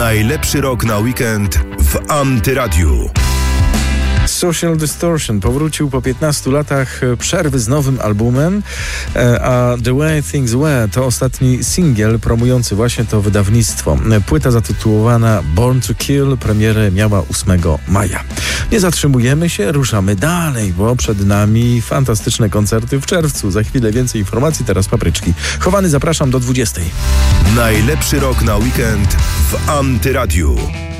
Najlepszy rok na weekend w Antyradiu. Social Distortion powrócił po 15 latach przerwy z nowym albumem, a The Way Things Were to ostatni singiel promujący właśnie to wydawnictwo. Płyta zatytułowana Born to Kill premierę miała 8 maja. Nie zatrzymujemy się, ruszamy dalej, bo przed nami fantastyczne koncerty w czerwcu. Za chwilę więcej informacji, teraz Papryczki. Chowany, zapraszam do 20. Najlepszy rok na weekend w Antyradiu.